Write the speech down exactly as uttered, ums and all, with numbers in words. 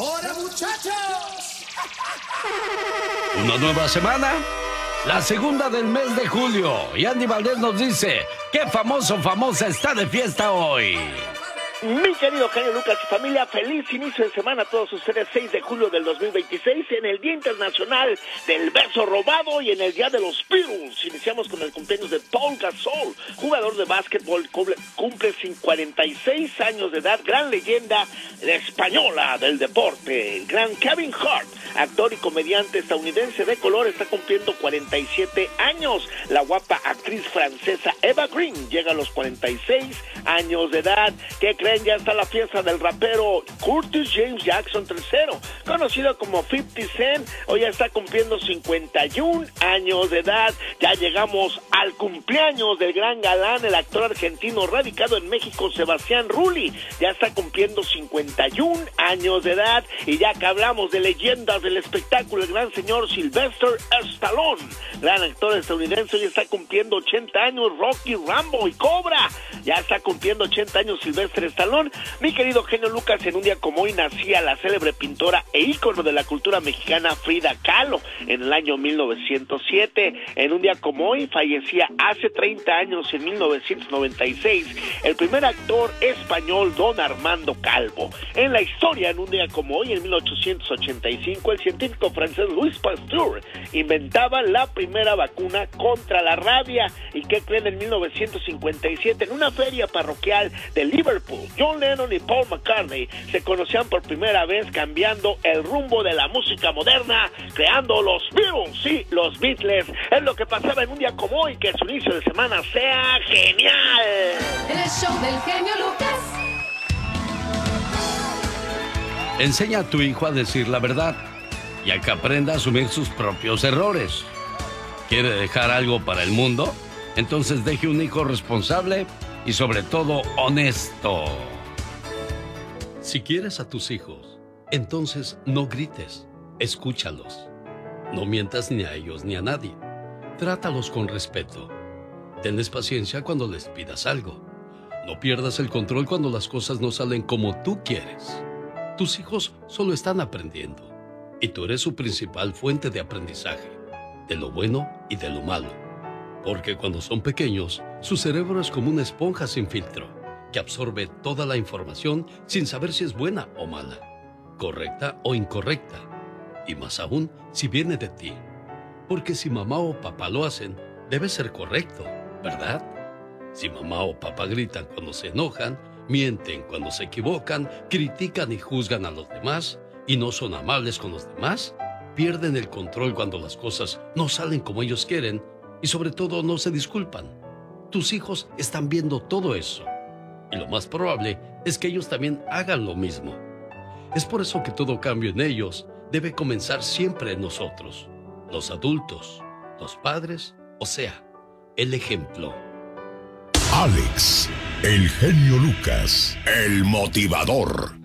¡Hola, muchachos! Una nueva semana, la segunda del mes de julio. Y Andy Valdés nos dice, ¿qué famoso famosa está de fiesta hoy? Mi querido genio Lucas y familia, feliz inicio de semana a todos ustedes. Seis de julio del dos mil veintiséis, en el Día Internacional del Beso Robado y en el Día de los Beatles. Iniciamos con el cumpleaños de Paul Gasol, jugador de básquetbol, cumple sin cuarenta y seis años de edad, gran leyenda española del deporte. El gran Kevin Hart, actor y comediante estadounidense de color, está cumpliendo cuarenta y siete años. La guapa actriz francesa Eva Green llega a los cuarenta y seis años de edad. ¿Qué creen? Ya está la fiesta del rapero Curtis James Jackson tercero, conocido como cincuenta Cent. Hoy ya está cumpliendo cincuenta y un años de edad. Ya llegamos al cumpleaños del gran galán, el actor argentino radicado en México, Sebastián Rulli. Ya está cumpliendo cincuenta y un años de edad. Y ya que hablamos de leyendas del espectáculo, el gran señor Sylvester Stallone, gran actor estadounidense, hoy está cumpliendo ochenta años. Rocky, Rambo y Cobra, ya está cumpliendo ochenta años Sylvester Stallone. Mi querido genio Lucas, en un día como hoy nacía la célebre pintora e ícono de la cultura mexicana Frida Kahlo en el año mil novecientos siete. En un día como hoy fallecía hace treinta años, en mil novecientos noventa y seis, el primer actor español Don Armando Calvo. En la historia, en un día como hoy, en mil ochocientos ochenta y cinco, el científico francés Louis Pasteur inventaba la primera vacuna contra la rabia. ¿Y qué creen? En mil novecientos cincuenta y siete, en una feria parroquial de Liverpool, John Lennon y Paul McCartney se conocían por primera vez, cambiando el rumbo de la música moderna, creando los Beatles, sí, los Beatles. Es lo que pasaba en un día como hoy. Que su inicio de semana sea genial. El show del genio Lucas. Enseña a tu hijo a decir la verdad y a que aprenda a asumir sus propios errores. ¿Quiere dejar algo para el mundo? Entonces deje un hijo responsable y sobre todo honesto. Si quieres a tus hijos, entonces no grites, escúchalos. No mientas ni a ellos ni a nadie. Trátalos con respeto. Tenles paciencia cuando les pidas algo. No pierdas el control cuando las cosas no salen como tú quieres. Tus hijos solo están aprendiendo y tú eres su principal fuente de aprendizaje, de lo bueno y de lo malo. Porque cuando son pequeños, su cerebro es como una esponja sin filtro, que absorbe toda la información sin saber si es buena o mala, correcta o incorrecta, y más aún si viene de ti. Porque si mamá o papá lo hacen, debe ser correcto, ¿verdad? Si mamá o papá gritan cuando se enojan, mienten cuando se equivocan, critican y juzgan a los demás, y no son amables con los demás, pierden el control cuando las cosas no salen como ellos quieren, y sobre todo no se disculpan. Tus hijos están viendo todo eso. Y lo más probable es que ellos también hagan lo mismo. Es por eso que todo cambio en ellos debe comenzar siempre en nosotros, los adultos, los padres, o sea, el ejemplo. Alex, el genio Lucas, el motivador.